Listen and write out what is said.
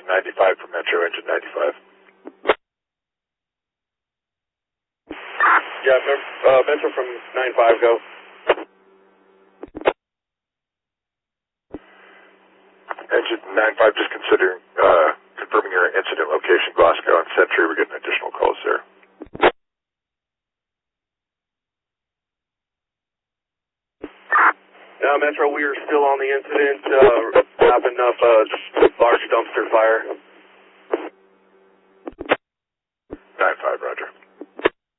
engine 95 for Metro, engine 95. Yeah, Metro from 95, go. Engine 95, just confirming your incident location, Glasgow and Sentry. We're getting additional calls there. Metro, we are still on the incident, wrapping up a large dumpster fire.